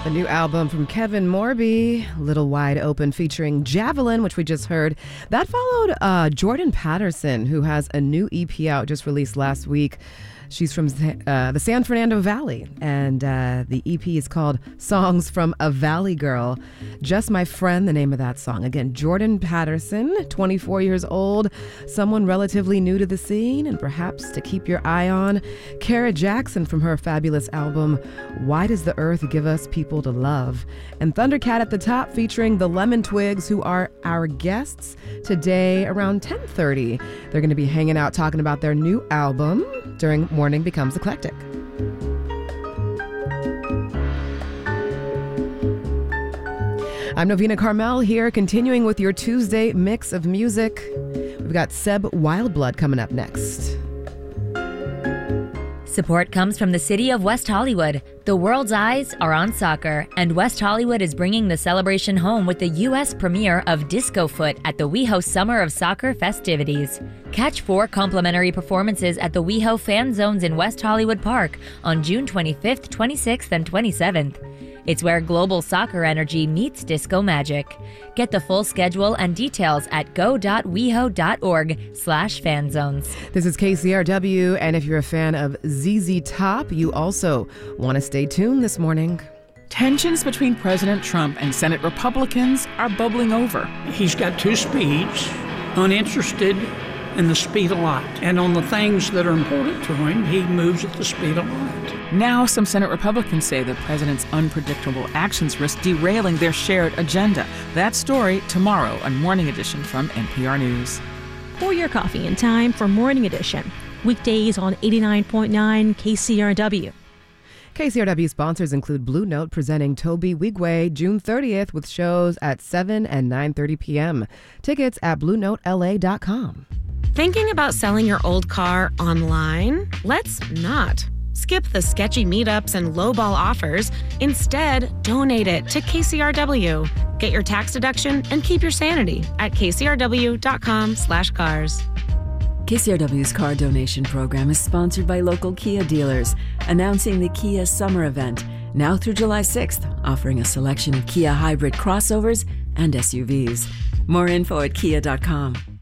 The new album from Kevin Morby, Little Wide Open, featuring Javelin, which we just heard. That followed Jordan Patterson, who has a new EP out, just released last week. She's from the San Fernando Valley, and the EP is called Songs from a Valley Girl. Just My Friend, the name of that song. Again, Jordan Patterson, 24 years old, someone relatively new to the scene, and perhaps to keep your eye on. Kara Jackson from her fabulous album, Why Does the Earth Give Us People to Love? And Thundercat at the top, featuring the Lemon Twigs, who are our guests today around 10:30. They're going to be hanging out talking about their new album during Morning Becomes Eclectic. I'm Novena Carmel here, continuing with your Tuesday mix of music. We've got Seb Wildblood coming up next. Support comes from the city of West Hollywood. The world's eyes are on soccer, and West Hollywood is bringing the celebration home with the U.S. premiere of Disco Foot at the WeHo Summer of Soccer festivities. Catch 4 complimentary performances at the WeHo Fan Zones in West Hollywood Park on June 25th, 26th, and 27th. It's where global soccer energy meets disco magic. Get the full schedule and details at go.weho.org/fanzones. This is KCRW, and if you're a fan of ZZ Top, you also want to stay tuned this morning. Tensions between President Trump and Senate Republicans are bubbling over. He's got 2 speeds, uninterested in the speed of light. And on the things that are important to him, he moves at the speed of light. Now, some Senate Republicans say the president's unpredictable actions risk derailing their shared agenda. That story tomorrow on Morning Edition from NPR News. Pour your coffee in time for Morning Edition. Weekdays on 89.9 KCRW. KCRW sponsors include Blue Note presenting Toby Wigwe June 30th with shows at 7 and 9:30 p.m. Tickets at BlueNoteLA.com. Thinking about selling your old car online? Let's not. Skip the sketchy meetups and lowball offers. Instead, donate it to KCRW. Get your tax deduction and keep your sanity at kcrw.com/cars. KCRW's car donation program is sponsored by local Kia dealers, announcing the Kia Summer Event, now through July 6th, offering a selection of Kia hybrid crossovers and SUVs. More info at kia.com.